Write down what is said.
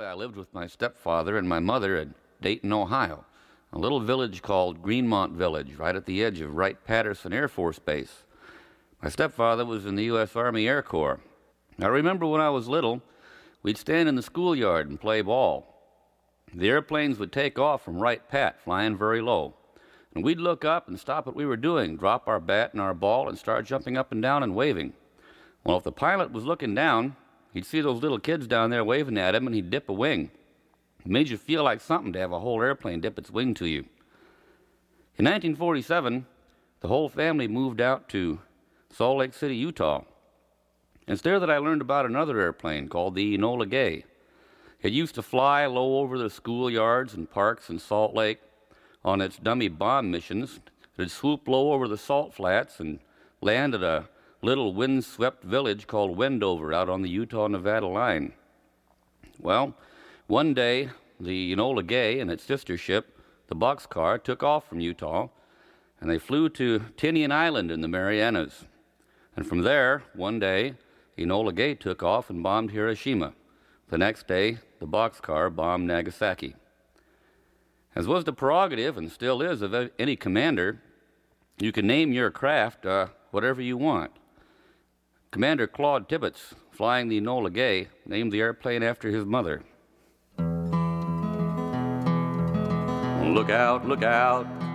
I lived with my stepfather and my mother at Dayton, Ohio, a little village called Greenmont Village, right at the edge of Wright-Patterson Air Force Base. My stepfather was in the U.S. Army Air Corps. I remember when I was little, we'd stand in the schoolyard and play ball. The airplanes would take off from Wright-Pat, flying very low. And we'd look up and stop what we were doing, drop our bat and our ball, and start jumping up and down and waving. Well, if the pilot was looking down, he'd see those little kids down there waving at him, and he'd dip a wing. It made you feel like something to have a whole airplane dip its wing to you. In 1947, the whole family moved out to Salt Lake City, Utah. And it's there that I learned about another airplane called the Enola Gay. It used to fly low over the schoolyards and parks in Salt Lake on its dummy bomb missions. It'd swoop low over the salt flats and land at a little wind-swept village called Wendover out on the Utah-Nevada line. Well, one day, the Enola Gay and its sister ship, the Boxcar, took off from Utah, and they flew to Tinian Island in the Marianas. And from there, one day, the Enola Gay took off and bombed Hiroshima. The next day, the Boxcar bombed Nagasaki. As was the prerogative, and still is, of any commander, you can name your craft whatever you want. Commander Claude Tibbets, flying the Enola Gay, named the airplane after his mother. Look out,